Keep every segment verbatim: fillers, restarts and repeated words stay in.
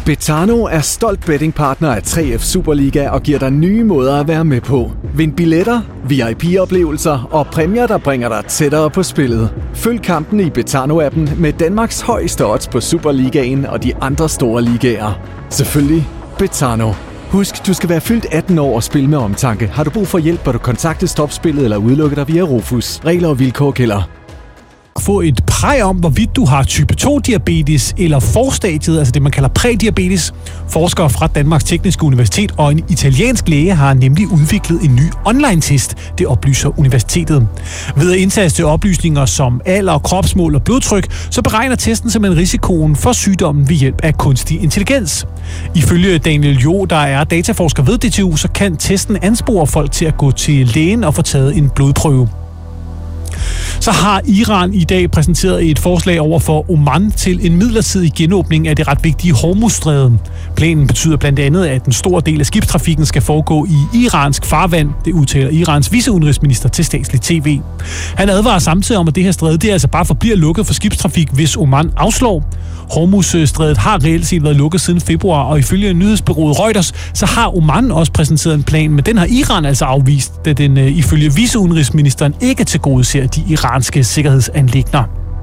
Betano er stolt bettingpartner af tre F Superliga og giver dig nye måder at være med på. Vind billetter, V I P-oplevelser og præmier, der bringer dig tættere på spillet. Følg kampen i Betano-appen med Danmarks højeste odds på Superligaen og de andre store ligaer. Selvfølgelig Betano. Husk, du skal være fyldt atten år og spille med omtanke. Har du brug for hjælp, bør du kontakte Stopspillet eller udelukke dig via Rufus. Regler og vilkår gælder. Få et præg om, hvorvidt du har type to diabetes eller forstadiet, altså det man kalder prædiabetes. Forskere fra Danmarks Tekniske Universitet og en italiensk læge har nemlig udviklet en ny online-test, det oplyser universitetet. Ved at indtaste oplysninger som alder, kropsmål og blodtryk, så beregner testen simpelthen risikoen for sygdommen ved hjælp af kunstig intelligens. Ifølge Daniel Jo, der er dataforsker ved D T U, så kan testen anspore folk til at gå til lægen og få taget en blodprøve. Så har Iran i dag præsenteret et forslag over for Oman til en midlertidig genåbning af det ret vigtige Hormuzstrædet. Planen betyder blandt andet, at en stor del af skibstrafikken skal foregå i iransk farvand. Det udtaler Irans viceudenrigsminister til statslig tv. Han advarer samtidig om, at det her stræde det altså bare forbliver lukket for skibstrafik, hvis Oman afslår. Hormuzstrædet har reelt set været lukket siden februar, og ifølge nyhedsbureauet Reuters, så har Oman også præsenteret en plan, men den har Iran altså afvist, da den ifølge viceudenrigsministeren ikke tilgodeser de iranske sikkerhedsanliggender.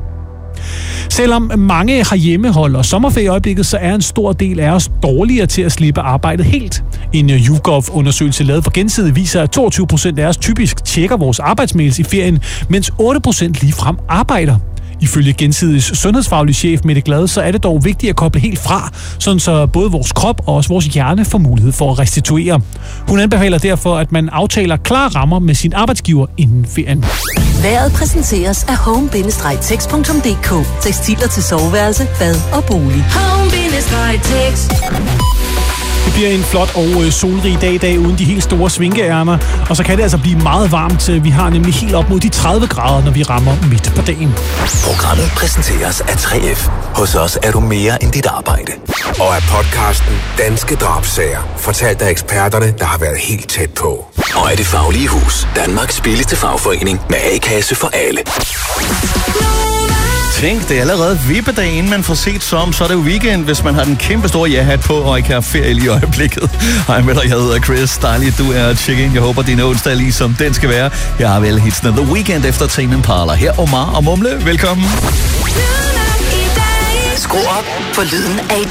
Selvom mange har hjemmehold og sommerferie i øjeblikket, så er en stor del af os dårligere til at slippe arbejdet helt. En YouGov-undersøgelse lavet for Gensidige viser, at toogtyve procent af os typisk tjekker vores arbejdsmails i ferien, mens otte procent ligefrem arbejder. Ifølge Gensidiges sundhedsfaglige chef Mette Glad, så er det dog vigtigt at koble helt fra, sådan så både vores krop og også vores hjerne får mulighed for at restituere. Hun anbefaler derfor, at man aftaler klare rammer med sin arbejdsgiver inden ferien. Vejret præsenteres af home bindestreg tex punktum d k. Tekstiler til soveværelse, bad og bolig. home bindestreg tex. Det bliver en flot og solrig dag i dag uden de helt store svinkeærmer, og så kan det altså blive meget varmt. Vi har nemlig helt op mod de tredive grader, når vi rammer midt på dagen. Programmet præsenteres af tre F. Hos os er du mere end dit arbejde. Og af podcasten Danske Drabsager, fortalt af eksperterne, der har været helt tæt på. Og af Det Faglige Hus, Danmarks billigste fagforening med A-kasse for alle. Tænk, det er allerede vippedag, inden man får set som, så er det jo weekend, hvis man har den kæmpe store ja-hat på, og ikke har ferie lige i øjeblikket. Hej med dig, jeg hedder Chris. Dejligt, du er check-in. Jeg håber, din onsdag er lige som den skal være. Jeg har vel hitsene The Weekend efter Tame Impala. Her Omar og Mumle, velkommen. Skru op for lyden af